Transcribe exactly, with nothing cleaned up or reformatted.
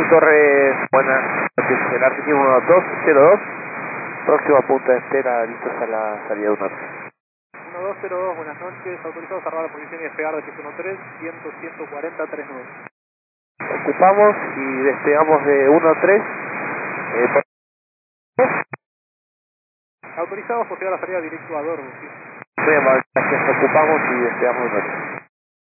Torres, buenas noches, el Argentina uno dos cero dos, próxima punta de espera, listos a la salida uno tres. uno dos cero dos, buenas noches, autorizados a cerrar la posición y despegar de X uno tres, cien, ciento cuarenta, treinta y nueve. Ocupamos y despegamos de uno tres. Eh, por... Autorizados a poseer la salida directo a Dorbu, sí. Muy amable, gracias, ocupamos y despegamos de uno tres.